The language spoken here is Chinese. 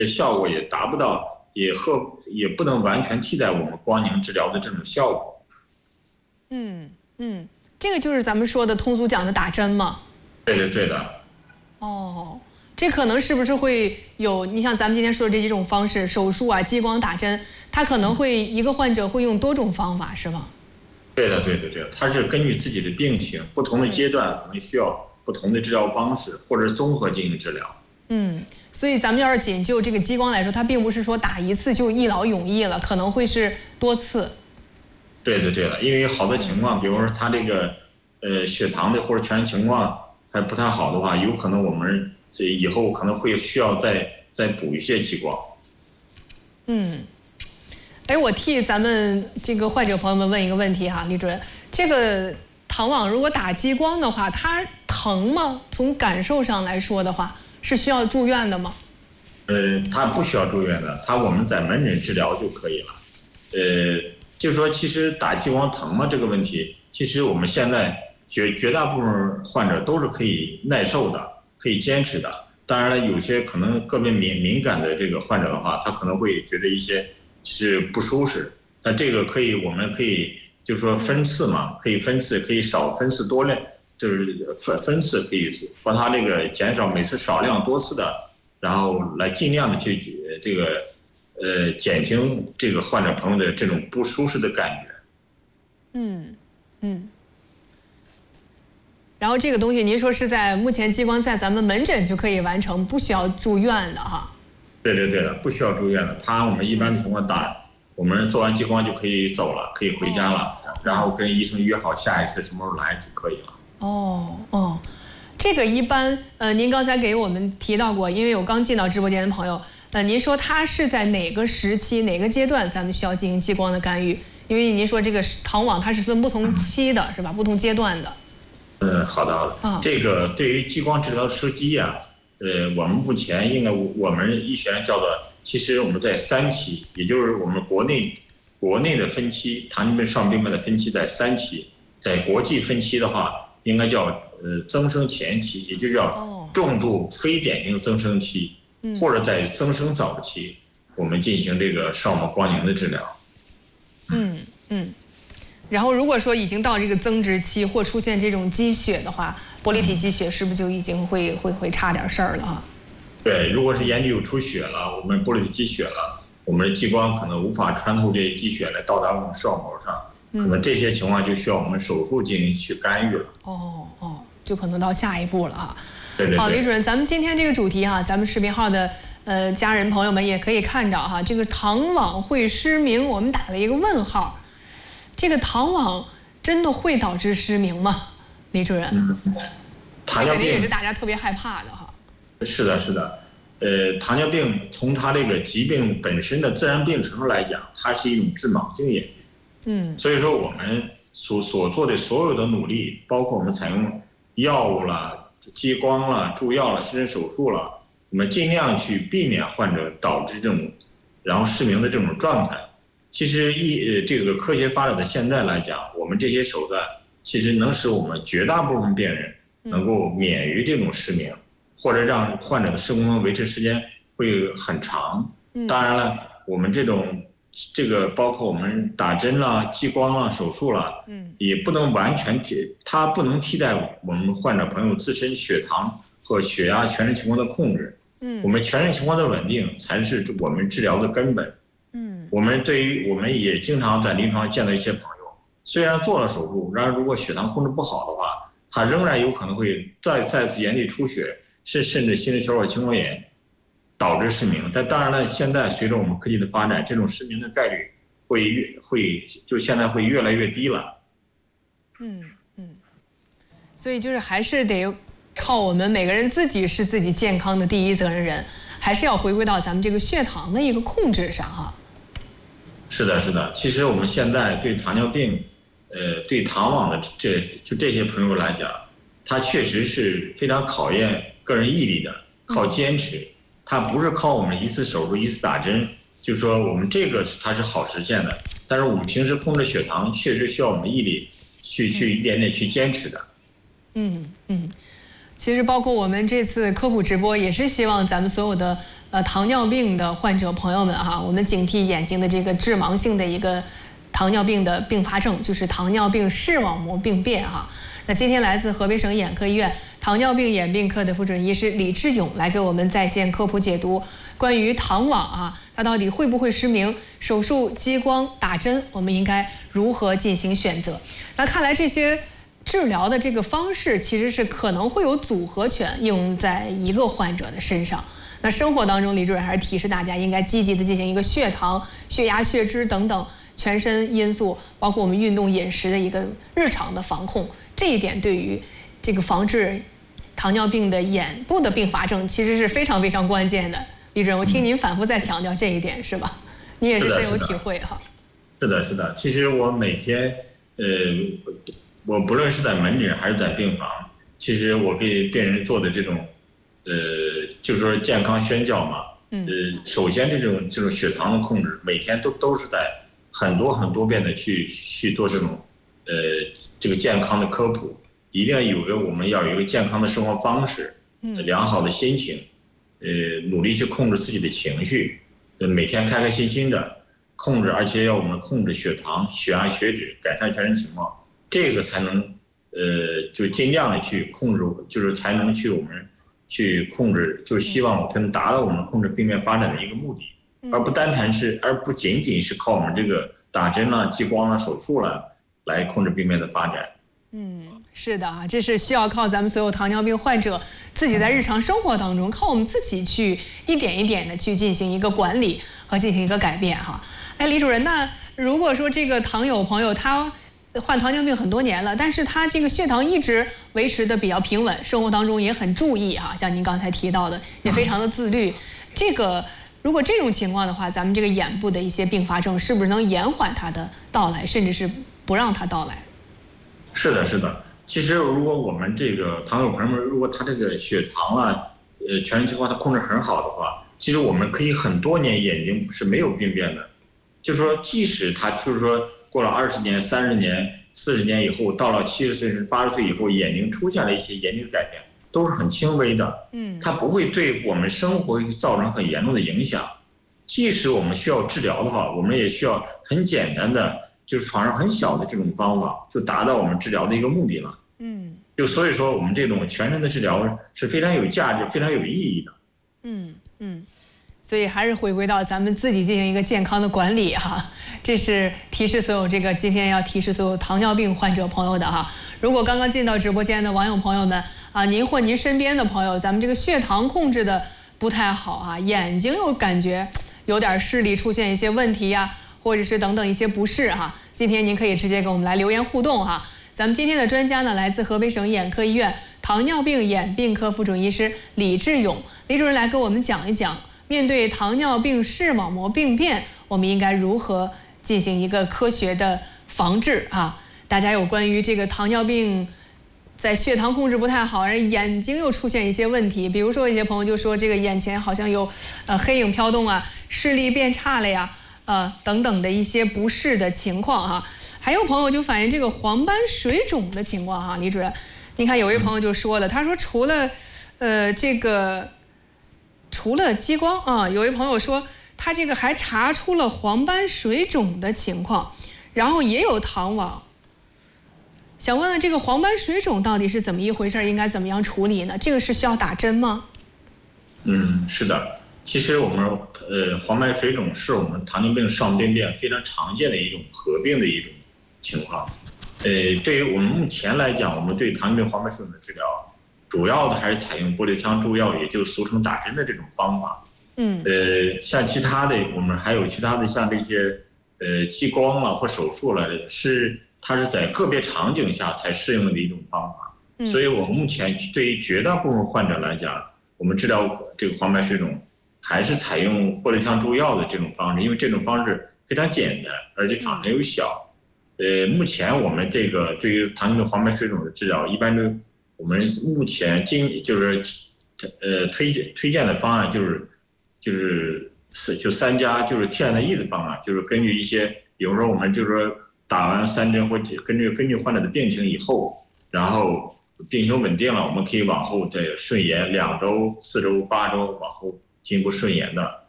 这效果也达不到，也不能完全替代我们光凝治疗的这种效果。 这个就是咱们说的通俗讲的打针吗？ 对的。 哦，这可能是不是会有？你像咱们今天说的这几种方式，手术啊、激光、打针，它可能会一个患者会用多种方法，是吗？ 对的，它是根据自己的病情，不同的阶段可能需要不同的治疗方式，或者综合进行治疗。 所以咱们要是仅就这个激光来说，它并不是说打一次就一劳永逸了，可能会是多次。 对的，因为好的情况，比如说他这个血糖的或者全身情况还不太好的话，有可能我们这以后可能会需要再补一些激光。 我替咱们这个患者朋友们问一个问题哈，李主任，这个糖网如果打激光的话，它疼吗？从感受上来说的话，是需要住院的吗？ 它不需要住院的，我们在门诊治疗就可以了。就是说其实打激光疼吗这个问题，其实我们现在绝大部分患者都是可以耐受的，可以坚持的。当然了，有些可能个别敏感的这个患者的话，他可能会觉得一些是不舒适。但这个我们可以就是说分次嘛，可以少分次多量，就是分次可以把它这个减少每次少量多次的，然后来尽量的去这个减轻这个患者朋友的这种不舒适的感觉。 然后这个东西您说是在目前激光在咱们门诊就可以完成，不需要住院的哈？ 对的，不需要住院的。我们一般情况我们做完激光就可以走了，可以回家了，然后跟医生约好下一次什么时候来就可以了。 这个一般您刚才给我们提到过，因为我刚进到直播间的朋友，您说他是在哪个时期哪个阶段咱们需要进行激光的干预？因为您说这个糖网它是分不同期的，是吧？不同阶段的。 好的。这个对于激光治疗射击啊，我们目前我们医学院叫做，其实我们在3期，也就是我们国内的分期，糖尿病少年病的分期在3期，在国际分期的话，应该叫增生前期，也就叫重度非典型增生期，或者在增生早期，我们进行这个视网光凝的治疗。 然后如果说已经到这个增殖期或出现这种积血的话，玻璃体积血是不是就已经会差点事儿了啊？ 对，如果是眼底有出血了，我们玻璃体积血了，我们的激光可能无法穿透这些积血来到达我们视网膜上，可能这些情况就需要我们手术进行去干预了。 就可能到下一步了啊。 对。 好，李主任，咱们今天这个主题哈，咱们视频号的家人朋友们也可以看着哈，这个糖网会失明，我们打了一个问号。这个糖网真的会导致失明吗？李主任， 糖尿病也是大家特别害怕的哈。 是的。糖尿病从它这个疾病本身的自然病程来讲，它是一种致盲性眼病。所以说我们所做的所有的努力，包括我们采用药物了、激光了、注药了、甚至手术了，我们尽量去避免患者导致这种然后失明的这种状态。其实这个科学发展的现在来讲，我们这些手段其实能使我们绝大部分病人能够免于这种失明，或者让患者的视功能维持时间会很长。当然了，我们这个包括我们打针啦、激光啦、手术啦，也不能完全它不能替代我们患者朋友自身血糖和血压全身情况的控制。我们全身情况的稳定才是我们治疗的根本。我们也经常在临床上见到一些朋友，虽然做了手术，然而如果血糖控制不好的话，他仍然有可能会再次眼底出血，甚至心肌血管青光眼，导致失明。但当然了，现在随着我们科技的发展，这种失明的概率现在会越来越低了。 所以就是还是得靠我们每个人自己是自己健康的第一责任人，还是要回归到咱们这个血糖的一个控制上哈。 是的，其实我们现在对糖尿病，对糖网的这些朋友来讲，它确实是非常考验个人毅力的，靠坚持。它不是靠我们一次手术一次打针，就说我们这个它是好实现的。但是我们平时控制血糖，确实需要我们毅力去一点点去坚持的。 其实包括我们这次科普直播，也是希望咱们所有的糖尿病的患者朋友们哈，我们警惕眼睛的这个致盲性的一个糖尿病的并发症，就是糖尿病视网膜病变哈。那今天来自河北省眼科医院糖尿病眼病科的副主任医师李志勇来给我们在线科普解读关于糖网啊，它到底会不会失明？手术、激光、打针，我们应该如何进行选择？那看来这些治疗的这个方式其实是可能会有组合拳应用在一个患者的身上。那生活当中，李主任还是提示大家应该积极的进行一个血糖、血压、血脂等等全身因素，包括我们运动、饮食的一个日常的防控。这一点对于这个防治糖尿病的眼部的并发症其实是非常非常关键的。李主任，我听您反复在强调这一点，是吧？你也是深有体会哈。 是的，是的。其实我每天，我不论是在门诊还是在病房，其实我给病人做的这种，就说健康宣教嘛。首先这种血糖的控制，每天都是在很多遍的去做这种，这个健康的科普，一定要我们要有一个健康的生活方式，良好的心情，努力去控制自己的情绪，每天开开心心的控制，而且要我们控制血糖、血压、血脂，改善全身情况。这个才能，就尽量的去控制，就是才能我们去控制，就希望才能达到我们控制病变发展的一个目的，而不仅仅是靠我们这个打针啦、激光啦、手术啦来控制病变的发展。 是的啊，这是需要靠咱们所有糖尿病患者自己在日常生活当中，靠我们自己去一点一点的去进行一个管理和进行一个改变哈。哎，李主任，那如果说这个糖友朋友他患糖尿病很多年了，但是他这个血糖一直维持的比较平稳，生活当中也很注意啊，像您刚才提到的，也非常的自律。这个如果这种情况的话，咱们这个眼部的一些并发症是不是能延缓它的到来，甚至是不让它到来？ 是的，是的。其实如果我们这个糖友朋友们，如果他这个血糖啊，全身情况他控制很好的话，其实我们可以很多年眼睛是没有病变的。就是说，即使他就是说过了20年、30年、40年以后，到了70岁甚至80岁以后，眼睛出现了一些眼睛的改变，都是很轻微的。它不会对我们生活造成很严重的影响。即使我们需要治疗的话，我们也需要很简单的，就是床上很小的这种方法，就达到我们治疗的一个目的了。就所以说，我们这种全身的治疗是非常有价值、非常有意义的。 所以还是回归到咱们自己进行一个健康的管理哈，这是提示所有今天要提示所有糖尿病患者朋友的哈。如果刚刚进到直播间的网友朋友们啊，您或您身边的朋友，咱们这个血糖控制的不太好啊，眼睛又感觉有点视力出现一些问题呀，或者是等等一些不适哈，今天您可以直接给我们来留言互动哈。咱们今天的专家呢，来自河北省眼科医院糖尿病眼病科副主任医师李志勇，李主任来给我们讲一讲，面对糖尿病视网膜病变，我们应该如何进行一个科学的防治啊？大家有关于这个糖尿病在血糖控制不太好，眼睛又出现一些问题，比如说一些朋友就说这个眼前好像有黑影飘动啊，视力变差了呀，等等的一些不适的情况哈。还有朋友就反映这个黄斑水肿的情况哈，李主任，您看有位朋友就说了，他说除了激光啊，有位朋友说他这个还查出了黄斑水肿的情况，然后也有糖网。想问问这个黄斑水肿到底是怎么一回事，应该怎么样处理呢？这个是需要打针吗？是的。其实我们黄斑水肿是我们糖尿病视网膜病变非常常见的一种合并的一种情况。对于我们目前来讲，我们对糖尿病黄斑水肿的治疗，主要的还是采用玻璃腔注药，也就俗称打针的这种方法。像其他的，我们还有其他的像这些激光了或手术了，它是在个别场景下才适用的一种方法。所以我们目前对于绝大部分患者来讲，我们治疗这个黄斑水肿还是采用玻璃腔注药的这种方式，因为这种方式非常简单，而且场面又小。目前我们这个对于糖尿病黄斑水肿的治疗，一般都我们目前就是推荐的方案就是3加就是 T&E 的方案，就是根据一些，比如说我们就是说打完3针或根据患者的病情以后，然后病情稳定了，我们可以往后再顺延2周、4周、8周，往后进一步顺延的。